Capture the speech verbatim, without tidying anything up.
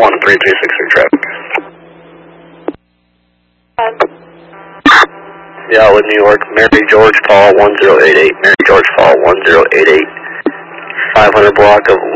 one three three six three traffic. Um, Yeah, with New York, Mary George, call one zero eight eight. Mary George, call one zero eight eight. five hundred block of